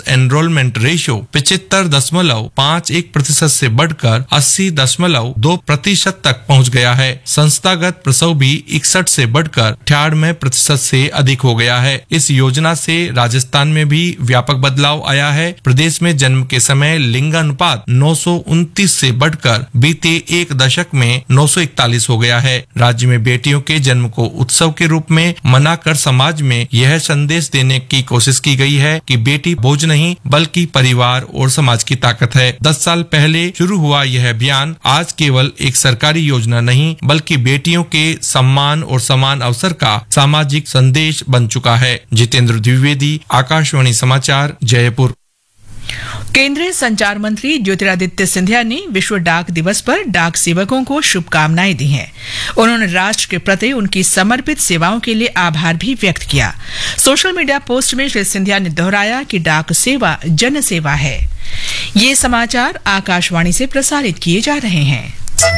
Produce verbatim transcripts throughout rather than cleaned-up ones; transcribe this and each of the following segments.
Enrolment ratio पिछहत्तर दशमलव पाँच एक प्रतिशत से बढ़कर अस्सी दशमलव दो प्रतिशत तक पहुंच गया है। संस्थागत प्रसव भी इकसठ से बढ़कर अठानवे प्रतिशत से अधिक हो गया है। इस योजना से राजस्थान में भी व्यापक बदलाव आया है। प्रदेश में जन्म के समय लिंगानुपात नौ सौ उनतीस से बढ़कर बीते एक दशक में नौ सौ इकतालीस हो गया है। राज्य में बेटियों के जन्म को उत्सव के रूप में मनाकर समाज में यह संदेश देने की कोशिश की गई है कि बेटी बोझ नहीं बल्कि परिवार और समाज की ताकत है। दस साल पहले शुरू हुआ यह अभियान आज केवल एक सरकारी योजना नहीं बल्कि बेटियों के सम्मान और समान अवसर का सामाजिक संदेश बन चुका है। जितेंद्र द्विवेदी, आकाशवाणी समाचार, जयपुर। केंद्रीय संचार मंत्री ज्योतिरादित्य सिंधिया ने विश्व डाक दिवस पर डाक सेवकों को शुभकामनाएं दी हैं। उन्होंने राष्ट्र के प्रति उनकी समर्पित सेवाओं के लिए आभार भी व्यक्त किया। सोशल मीडिया पोस्ट में श्री सिंधिया ने दोहराया कि डाक सेवा जन सेवा है। ये समाचार आकाशवाणी से प्रसारित किए जा रहे हैं।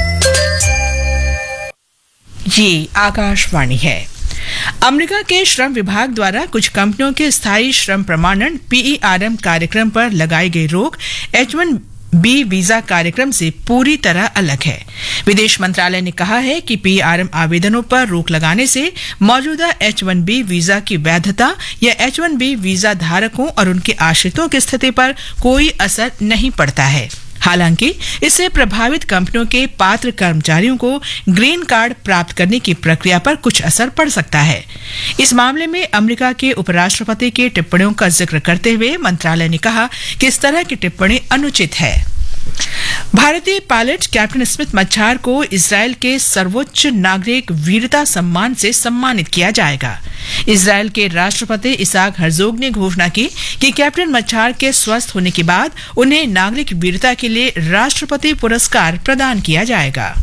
ये आकाशवाणी है। अमेरिका के श्रम विभाग द्वारा कुछ कंपनियों के स्थायी श्रम प्रमाणन पीईआरएम कार्यक्रम पर लगाई गई रोक एच वन बी वीजा कार्यक्रम से पूरी तरह अलग है। विदेश मंत्रालय ने कहा है कि पीआरएम आवेदनों पर रोक लगाने से मौजूदा एच वन बी वीजा की वैधता या एच वन बी वीजा धारकों और उनके आश्रितों की स्थिति पर कोई असर नहीं पड़ता है। हालांकि इससे प्रभावित कंपनियों के पात्र कर्मचारियों को ग्रीन कार्ड प्राप्त करने की प्रक्रिया पर कुछ असर पड़ सकता है। इस मामले में अमेरिका के उपराष्ट्रपति की टिप्पणियों का जिक्र करते हुए मंत्रालय ने कहा कि इस तरह की टिप्पणी अनुचित है। भारतीय पायलट कैप्टन स्मिथ मच्छार को इजरायल के सर्वोच्च नागरिक वीरता सम्मान से सम्मानित किया जाएगा। इजरायल के राष्ट्रपति इसाक हर्जोग ने घोषणा की कि कैप्टन मच्छार के स्वस्थ होने के बाद उन्हें नागरिक वीरता के लिए राष्ट्रपति पुरस्कार प्रदान किया जाएगा।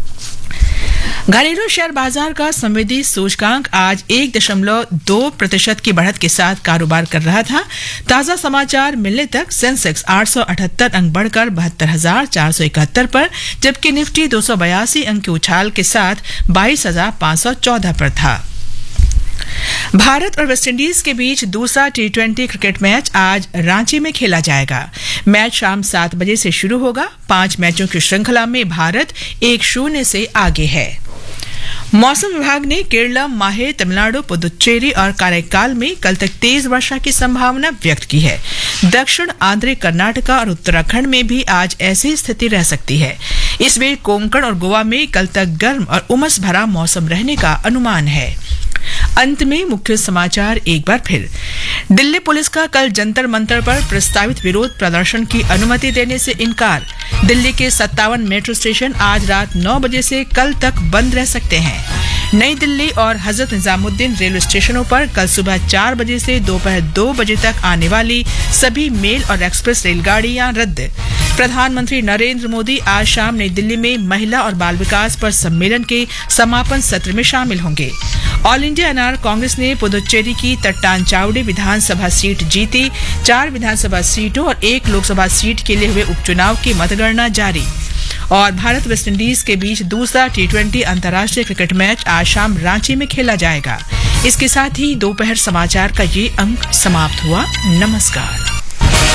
घरेलू शेयर बाजार का संवेदी सूचकांक आज एक दशमलव दो प्रतिशत की बढ़त के साथ कारोबार कर रहा था। ताजा समाचार मिलने तक सेंसेक्स आठ सौ अठहत्तर अंक बढ़कर बहत्तर हजार चार सौ इकहत्तर पर, जबकि निफ्टी दो सौ बयासी अंक के उछाल के साथ बाईस हजार पांच सौ चौदह पर था। भारत और वेस्टइंडीज के बीच दूसरा टी ट्वेंटी क्रिकेट मैच आज रांची में खेला जाएगा। मैच शाम सात बजे से शुरू होगा। पांच मैचों की श्रृंखला में भारत एक शून्य से आगे है। मौसम विभाग ने केरला, माहे, तमिलनाडु, पुदुचेरी और काराइकाल में कल तक तेज वर्षा की संभावना व्यक्त की है। दक्षिण आंध्र, कर्नाटका और उत्तराखंड में भी आज ऐसी स्थिति रह सकती है। इस बीच कोंकण और गोवा में कल तक गर्म और उमस भरा मौसम रहने का अनुमान है। अंत में मुख्य समाचार एक बार फिर। दिल्ली पुलिस का कल जंतर मंतर पर प्रस्तावित विरोध प्रदर्शन की अनुमति देने से इनकार। दिल्ली के सत्तावन मेट्रो स्टेशन आज रात नौ बजे से कल तक बंद रह सकते हैं। नई दिल्ली और हजरत निजामुद्दीन रेलवे स्टेशनों पर कल सुबह चार बजे से दोपहर दो बजे तक आने वाली सभी मेल और एक्सप्रेस रेलगाड़ियां रद्द। प्रधानमंत्री नरेंद्र मोदी आज शाम नई दिल्ली में महिला और बाल विकास पर सम्मेलन के समापन सत्र में शामिल होंगे। ऑल इंडिया एनआर कांग्रेस ने पुदुचेरी की तट्टानचावड़ी विधानसभा सीट जीती। चार विधानसभा सीटों और एक लोकसभा सीट के लिए हुए उपचुनाव की मतगणना जारी। और भारत वेस्टइंडीज के बीच दूसरा टी ट्वेंटी अंतर्राष्ट्रीय क्रिकेट मैच आज शाम रांची में खेला जाएगा। इसके साथ ही दोपहर समाचार का ये अंक समाप्त हुआ। नमस्कार।